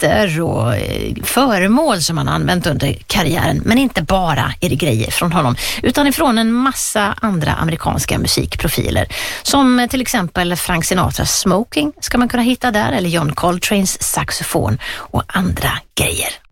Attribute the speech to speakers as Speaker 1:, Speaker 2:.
Speaker 1: texter och föremål som han använt under karriären. Men inte bara är det grejer från honom, utan ifrån en massa andra amerikanska musikprofiler. Som till exempel Frank Sinatras Smoking ska man kunna hitta där, eller John Coltranes saxofon och andra grejer.